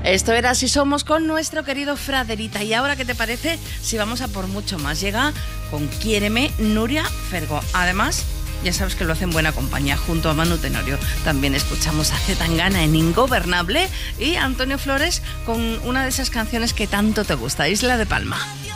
Esto era Así Somos con nuestro querido Fraderita. Y ahora, ¿qué te parece si vamos a por mucho más? Llega con Quiéreme Nuria Fergo. Además, ya sabes que lo hace en buena compañía, junto a Manu Tenorio. También escuchamos a Zetangana en Ingobernable y Antonio Flores con una de esas canciones que tanto te gusta, Isla de Palma.